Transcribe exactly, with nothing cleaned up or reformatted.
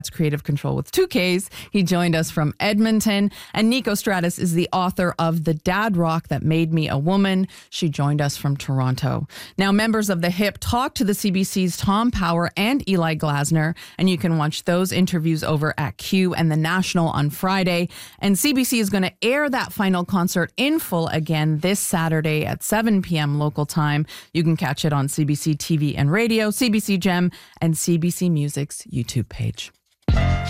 It's Creative Control with two Ks. He joined us from Edmonton. And Nico Stratus is the author of The Dad Rock That Made Me a Woman. She joined us from Toronto. Now, members of the H I P talked to the C B C's Tom Power and Eli Glasner, and you can watch those interviews over at Q and The National on Friday. And C B C is going to air that final concert in full again this Saturday at seven p.m. local time. You can catch it on C B C T V and radio, C B C Gem, and C B C Music's YouTube page.